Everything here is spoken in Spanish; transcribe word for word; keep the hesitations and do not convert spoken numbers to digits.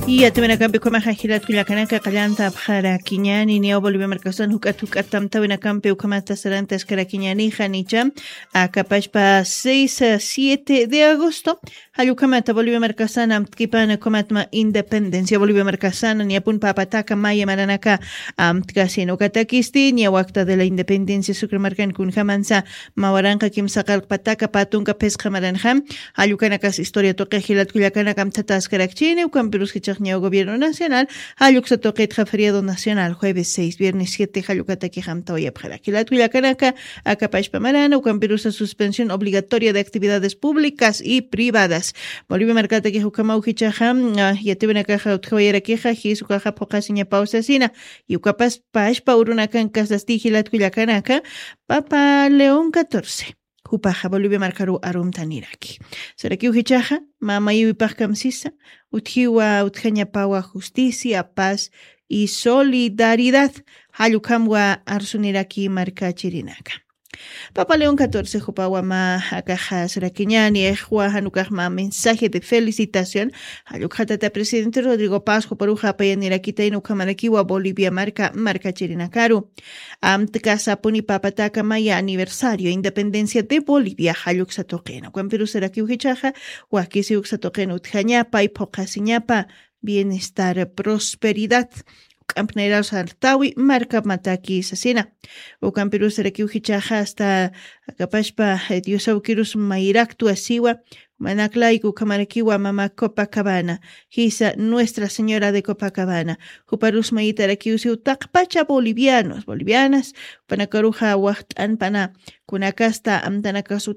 Iya tawenacampi kumaqa hilatkullakanaka qallanta qharakiñani niya Bolivia markasan huk'at huk'atam tawenacampi ukamata sarantas qharakiñanija nicha akapashpa seis a siete de agosto hallukamata Bolivia markasana tkipana komatma independencia Bolivia markasana niyapun papataka maya maranaka amtkasino katakisti niya wakta de la independencia sucremarcan kunjamansa mawaranqa kimsa qalpataka patunka pesqa maranjam hallukanakas historia toqe hilatkullakanaka amtatas qarakchini ukampirus Neo Gobierno Nacional, Hayuxa Toquetja Feriado Nacional, jueves seis, viernes siete, Hayucataki Hamtoya Pjaraquilat Cuyacanaka, Acapashpa Marana, Ucampirusa suspensión obligatoria de actividades públicas y privadas. Bolivia Marcataki Hucamau Hichaham, Yatibena Caja Utjoyera Queja, Hisucaja Pocasiña Pausasina, Yucapas Pashpa Urunacan Casdastigilat Cuyacanaka, Papa León catorce. Hupaja Bolivia marcaru arum taniraki. Seraki uhichaja, mama iwi pajkamsisa, utjiwa utjaña pawa justicia, paz y solidaridad. Hayukamwa arsuniraki marca chirinaka. Papa León catorce jupawa ma akaja serakiñani ejwa hanukajma mensaje de felicitación. Hayukhatata presidente Rodrigo Paz juparuja payaniraquita inukamarakiwa Bolivia marca marca chirinakaru. Amtkasa puni papataka maya aniversario independencia de Bolivia hayuksatoqena. Cuampiru seraki uhichaja wakisi uksatoqena utjañapa y pokasiñapa bienestar prosperidad. Campneral Sartawi, marca Mataki Sasina. O Campiru Sereki Uhichaja hasta Capashpa, Diosauquirus Mairaktu Asiwa, Manaklaiku Kamarakiwa Mama Copacabana, Hisa Nuestra Señora de Copacabana, Juparus Maitarakiusi Utakpacha bolivianos, bolivianas, Panacaruja Wachtan Pana, Kunakasta Amtanakasu